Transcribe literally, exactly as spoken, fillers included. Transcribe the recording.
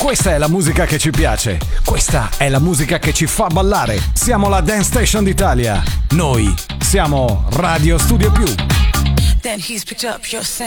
Questa è la musica che ci piace. Questa è la musica che ci fa ballare. Siamo la Dance Station d'Italia. Noi siamo Radio Studio Più. Then he's picked up your scent.